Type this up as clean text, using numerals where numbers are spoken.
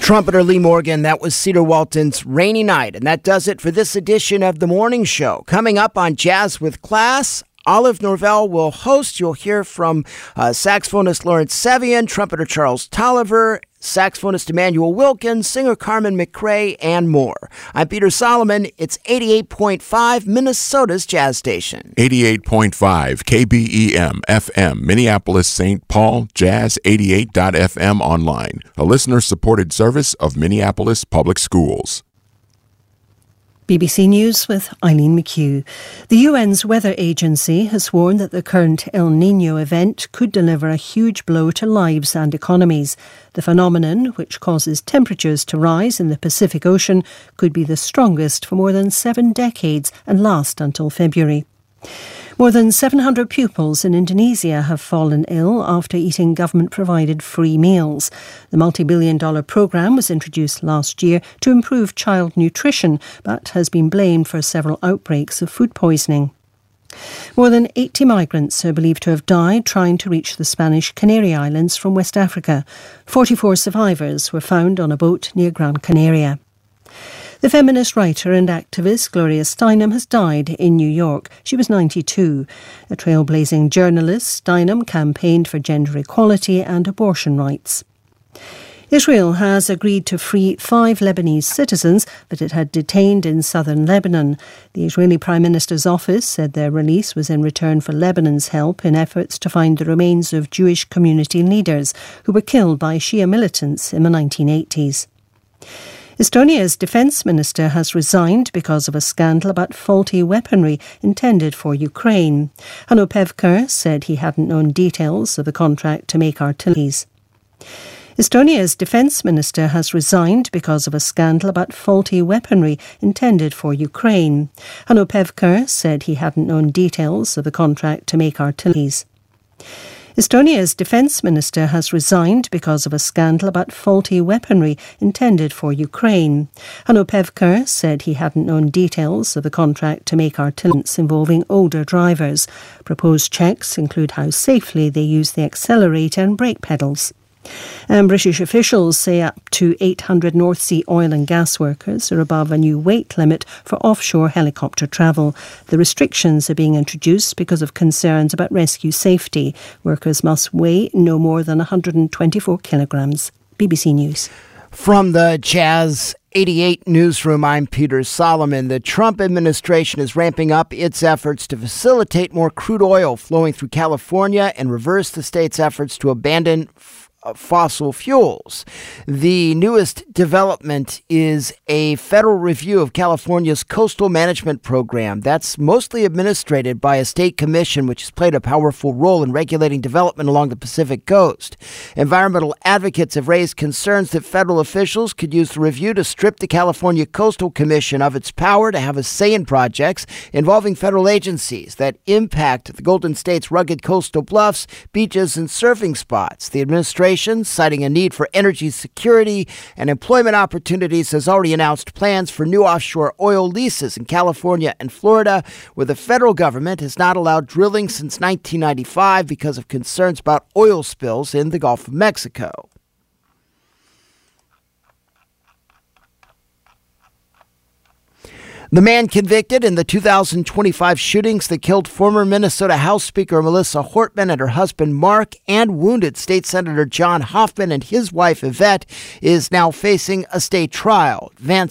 Trumpeter Lee Morgan, that was Cedar Walton's Rainy Night. And that does it for this edition of The Morning Show. Coming up on Jazz with Class, Olive Norvell will host. You'll hear from saxophonist Lawrence Sevian, trumpeter Charles Tolliver, saxophonist Emmanuel Wilkins, singer Carmen McRae, and more. I'm Peter Solomon. It's 88.5, Minnesota's jazz station. 88.5 KBEM FM, Minneapolis, St. Paul, Jazz 88.fm online, a listener-supported service of Minneapolis Public Schools. BBC News with Eileen McHugh. The UN's weather agency has warned that the current El Niño event could deliver a huge blow to lives and economies. The phenomenon, which causes temperatures to rise in the Pacific Ocean, could be the strongest for more than 7 decades and last until February. More than 700 pupils in Indonesia have fallen ill after eating government-provided free meals. The multi-billion-dollar programme was introduced last year to improve child nutrition, but has been blamed for several outbreaks of food poisoning. More than 80 migrants are believed to have died trying to reach the Spanish Canary Islands from West Africa. 44 survivors were found on a boat near Gran Canaria. The feminist writer and activist Gloria Steinem has died in New York. She was 92. A trailblazing journalist, Steinem campaigned for gender equality and abortion rights. Israel has agreed to free 5 Lebanese citizens that it had detained in southern Lebanon. The Israeli Prime Minister's office said their release was in return for Lebanon's help in efforts to find the remains of Jewish community leaders who were killed by Shia militants in the 1980s. Estonia's defence minister has resigned because of a scandal about faulty weaponry intended for Ukraine. Hanno Pevkur said he hadn't known details of the contract to make artilleries. Estonia's defence minister has resigned because of a scandal about faulty weaponry intended for Ukraine. Hanno Pevkur said he hadn't known details of the contract to make artilleries. Estonia's defence minister has resigned because of a scandal about faulty weaponry intended for Ukraine. Hanno Pevkur said he hadn't known details of the contract to make artillery involving older drivers. Proposed checks include how safely they use the accelerator and brake pedals. And British officials say up to 800 North Sea oil and gas workers are above a new weight limit for offshore helicopter travel. The restrictions are being introduced because of concerns about rescue safety. Workers must weigh no more than 124 kilograms. BBC News. From the Jazz 88 newsroom, I'm Peter Solomon. The Trump administration is ramping up its efforts to facilitate more crude oil flowing through California and reverse the state's efforts to abandon fossil fuels. The newest development is a federal review of California's coastal management program. That's mostly administered by a state commission, which has played a powerful role in regulating development along the Pacific coast. Environmental advocates have raised concerns that federal officials could use the review to strip the California Coastal Commission of its power to have a say in projects involving federal agencies that impact the Golden State's rugged coastal bluffs, beaches, and surfing spots. The administration, citing a need for energy security and employment opportunities, has already announced plans for new offshore oil leases in California and Florida, where the federal government has not allowed drilling since 1995 because of concerns about oil spills in the Gulf of Mexico. The man convicted in the 2025 shootings that killed former Minnesota House Speaker Melissa Hortman and her husband Mark and wounded State Senator John Hoffman and his wife Yvette is now facing a state trial. Vance